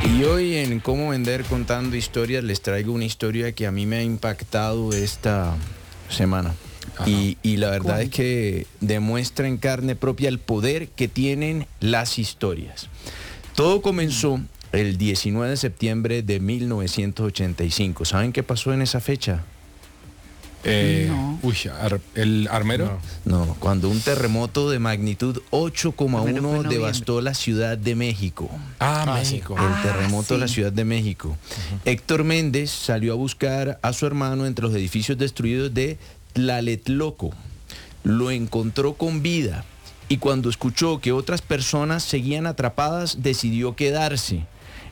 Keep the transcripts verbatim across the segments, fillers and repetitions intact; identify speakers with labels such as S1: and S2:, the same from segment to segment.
S1: Y hoy en Cómo Vender Contando Historias les traigo una historia que a mí me ha impactado esta semana. Y, y la verdad es que demuestra en carne propia el poder que tienen las historias. Todo comenzó el diecinueve de septiembre de mil novecientos ochenta y cinco. ¿Saben qué pasó en esa fecha?
S2: Eh,
S3: No.
S2: Uy, ar- ¿el armero?
S1: No, no, cuando un terremoto de magnitud ocho coma
S3: Pero fue
S1: uno
S3: en noviembre.
S1: devastó la Ciudad de México.
S2: Ah,
S4: Ah,
S2: México.
S1: El
S3: Ah,
S1: terremoto de la
S3: sí.
S1: Ciudad de México. Héctor Méndez salió a buscar a su hermano entre los edificios destruidos de Tlaletloco. Lo encontró con vida y cuando escuchó que otras personas seguían atrapadas, decidió quedarse.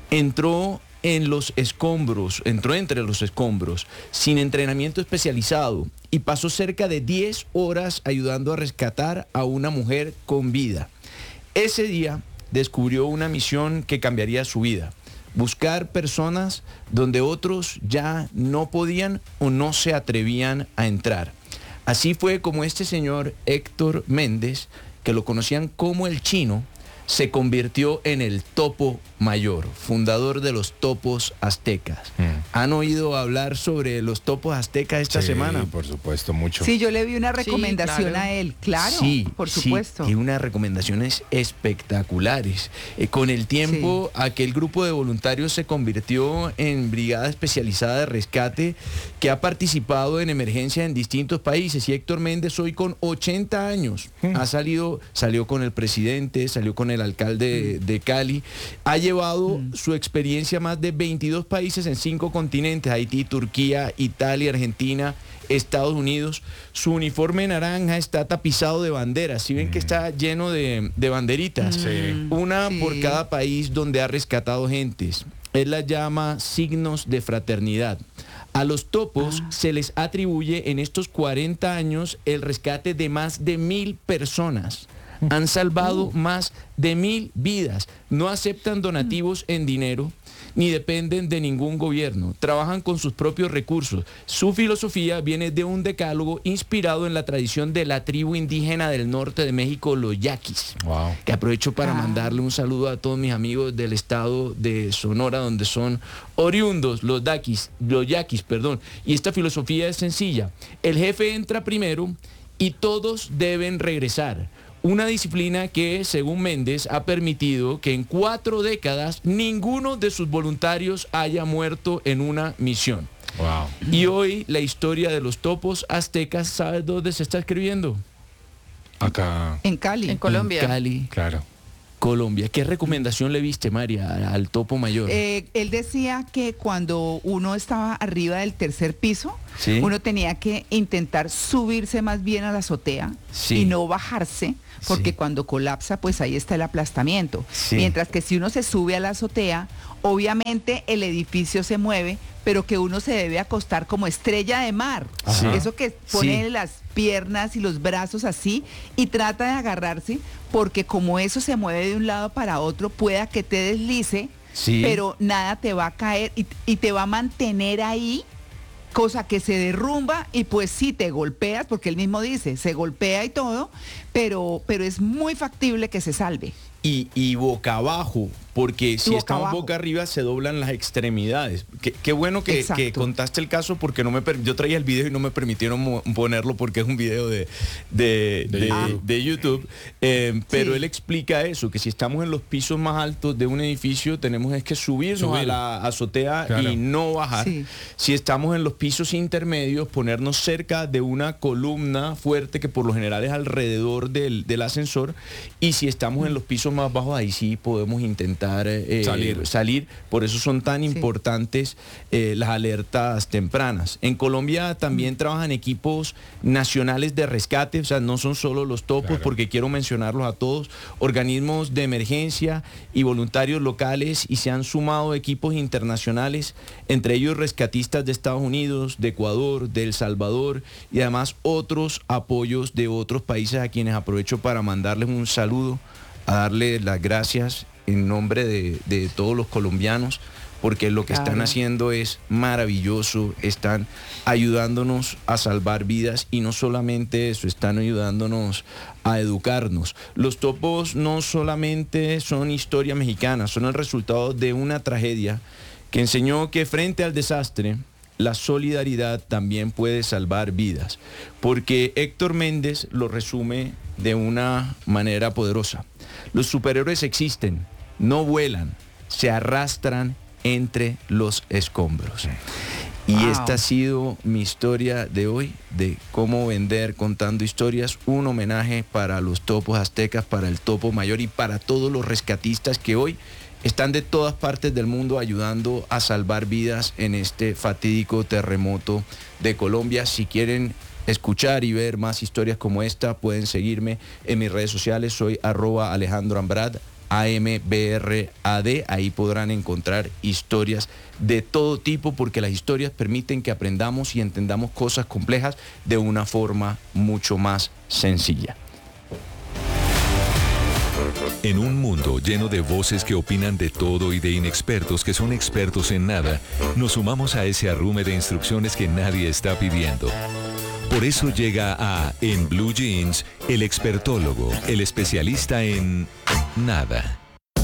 S1: Entró en los escombros, entró entre los escombros, sin entrenamiento especializado, y pasó cerca de diez horas ayudando a rescatar a una mujer con vida. Ese día descubrió una misión que cambiaría su vida: buscar personas donde otros ya no podían o no se atrevían a entrar. Así fue como este señor Héctor Méndez, que lo conocían como el Chino, se convirtió en el Topo Mayor, fundador de los topos aztecas.
S2: Mm.
S1: ¿Han oído hablar sobre los topos aztecas esta
S2: Sí,
S1: semana?
S2: por supuesto, mucho.
S3: Sí, yo le vi una recomendación
S4: claro.
S3: a él, claro,
S1: Sí,
S3: por
S1: sí,
S3: supuesto.
S1: y unas recomendaciones espectaculares. Eh, con el tiempo, aquel grupo de voluntarios se convirtió en brigada especializada de rescate que ha participado en emergencias en distintos países. Y Héctor Méndez, hoy con ochenta años, ha salido, salió con el presidente, salió con el alcalde de Cali, ha llevado su experiencia a más de veintidós países en cinco continentes: Haití, Turquía, Italia, Argentina, Estados Unidos. Su uniforme naranja está tapizado de banderas. ¿Sí ven que está lleno de, de banderitas?
S2: Sí.
S1: Una
S3: Sí.
S1: por cada país donde ha rescatado gentes. Él las llama signos de fraternidad. A los topos se les atribuye en estos cuarenta años el rescate de más de mil personas. Han salvado más de mil vidas. No aceptan donativos en dinero ni dependen de ningún gobierno. Trabajan con sus propios recursos. Su filosofía viene de un decálogo inspirado en la tradición de la tribu indígena del norte de México, los yaquis.
S2: Wow.
S1: Que aprovecho para
S3: Ah.
S1: mandarle un saludo a todos mis amigos del estado de Sonora, donde son oriundos los daquis, los yaquis, perdón. Y esta filosofía es sencilla: el jefe entra primero y todos deben regresar. Una disciplina que, según Méndez, ha permitido que en cuatro décadas ninguno de sus voluntarios haya muerto en una misión.
S2: Wow.
S1: Y hoy la historia de los topos aztecas, ¿sabes dónde se está escribiendo?
S2: Acá,
S3: En Cali.
S4: En Colombia.
S1: En Cali,
S2: claro.
S1: Colombia. ¿Qué recomendación le viste, María, al topo mayor?
S3: Eh, él decía que cuando uno estaba arriba del tercer piso,
S1: Sí.
S3: uno tenía que intentar subirse más bien a la azotea
S1: Sí.
S3: y no bajarse, porque
S1: Sí.
S3: cuando colapsa, pues ahí está el aplastamiento.
S1: Sí.
S3: Mientras que si uno se sube a la azotea, obviamente el edificio se mueve, pero que uno se debe acostar como estrella de mar.
S1: Ajá.
S3: Eso que pone
S1: Sí.
S3: las piernas y los brazos así y trata de agarrarse, porque como eso se mueve de un lado para otro, pueda que te deslice,
S1: Sí.
S3: pero nada te va a caer y, y te va a mantener ahí, cosa que se derrumba y pues sí te golpeas, porque él mismo dice, se golpea y todo, pero, pero es muy factible que se salve.
S1: Y, y boca abajo, porque si
S3: boca
S1: estamos
S3: abajo.
S1: boca arriba se doblan las extremidades. Qué, qué bueno que,
S3: Exacto.
S1: que contaste el caso, porque no me per- yo traía el video y no me permitieron mo- ponerlo porque es un video de, de,
S2: De
S1: de-
S2: YouTube.
S1: de YouTube. Eh, pero
S3: Sí.
S1: él explica eso, que si estamos en los pisos más altos de un edificio tenemos es que subirnos
S2: Subir.
S1: a la azotea
S2: Claro.
S1: y no bajar.
S3: Sí.
S1: Si estamos en los pisos intermedios, ponernos cerca de una columna fuerte que por lo general es alrededor del, del ascensor. Y si estamos en los pisos más bajos, ahí sí podemos intentar eh,
S2: Salir.
S1: salir. Por eso son tan
S3: Sí.
S1: importantes eh, las alertas tempranas. En Colombia también trabajan equipos nacionales de rescate, o sea, no son solo los topos,
S2: Claro.
S1: porque quiero mencionarlos a todos, organismos de emergencia y voluntarios locales, y se han sumado equipos internacionales, entre ellos rescatistas de Estados Unidos, de Ecuador, de El Salvador, y además otros apoyos de otros países a quienes aprovecho para mandarles un saludo, a darle las gracias en nombre de, de todos los colombianos, porque lo que
S3: Claro.
S1: están haciendo es maravilloso, están ayudándonos a salvar vidas y no solamente eso, están ayudándonos a educarnos. Los topos no solamente son historia mexicana, son el resultado de una tragedia que enseñó que frente al desastre, la solidaridad también puede salvar vidas, porque Héctor Méndez lo resume de una manera poderosa. Los superhéroes existen, no vuelan, se arrastran entre los escombros. Y
S3: Wow.
S1: esta ha sido mi historia de hoy, de cómo vender contando historias, un homenaje para los topos aztecas, para el topo mayor y para todos los rescatistas que hoy están de todas partes del mundo ayudando a salvar vidas en este fatídico terremoto de Colombia. Si quieren escuchar y ver más historias como esta, pueden seguirme en mis redes sociales, soy arroba Alejandro Ambrad, A M B R A D, ahí podrán encontrar historias de todo tipo, porque las historias permiten que aprendamos y entendamos cosas complejas de una forma mucho más sencilla.
S4: En un mundo lleno de voces que opinan de todo y de inexpertos que son expertos en nada, nos sumamos a ese arrume de instrucciones que nadie está pidiendo. Por eso llega a En Blue Jeans, el expertólogo, el especialista en nada.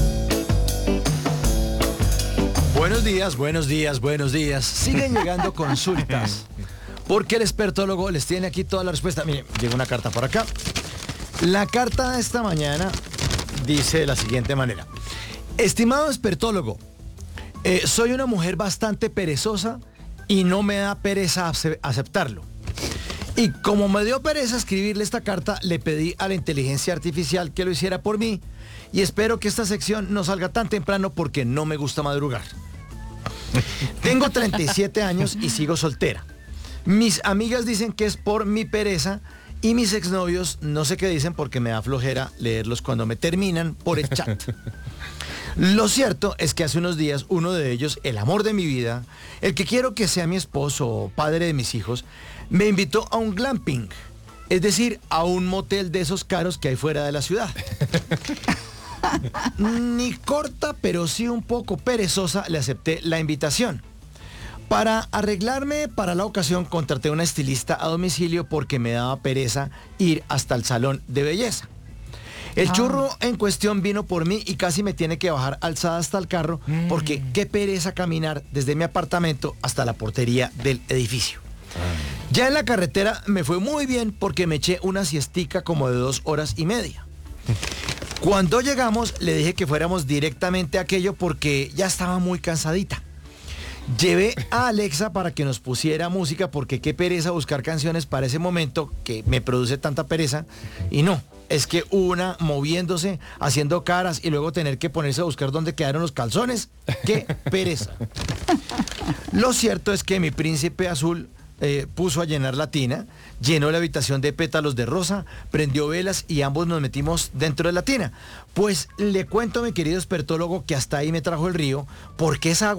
S5: Buenos días, buenos días, buenos días. Siguen llegando consultas, porque el expertólogo les tiene aquí toda la respuesta. Miren, llega una carta por acá. La carta de esta mañana dice de la siguiente manera. Estimado expertólogo, eh, soy una mujer bastante perezosa y no me da pereza ace- aceptarlo. Y como me dio pereza escribirle esta carta, le pedí a la inteligencia artificial que lo hiciera por mí y espero que esta sección no salga tan temprano porque no me gusta madrugar. Tengo treinta y siete años y sigo soltera. Mis amigas dicen que es por mi pereza y mis exnovios no sé qué dicen porque me da flojera leerlos cuando me terminan por el chat. Lo cierto es que hace unos días uno de ellos, el amor de mi vida, el que quiero que sea mi esposo o padre de mis hijos, me invitó a un glamping, es decir, a un motel de esos caros que hay fuera de la ciudad. Ni corta, pero sí un poco perezosa, le acepté la invitación. Para arreglarme para la ocasión contraté una estilista a domicilio porque me daba pereza ir hasta el salón de belleza. El
S3: Ah.
S5: churro en cuestión vino por mí y casi me tiene que bajar alzada hasta el carro porque qué pereza caminar desde mi apartamento hasta la portería del edificio. Ya en la carretera me fue muy bien porque me eché una siestica como de dos horas y media. Cuando llegamos le dije que fuéramos directamente a aquello porque ya estaba muy cansadita. Llevé a Alexa para que nos pusiera música porque qué pereza buscar canciones para ese momento que me produce tanta pereza. Y no, es que una moviéndose, haciendo caras y luego tener que ponerse a buscar dónde quedaron los calzones. ¡Qué pereza! Lo cierto es que mi príncipe azul eh, puso a llenar la tina, llenó la habitación de pétalos de rosa, prendió velas y ambos nos metimos dentro de la tina. Pues le cuento a mi querido expertólogo que hasta ahí me trajo el río porque esa agua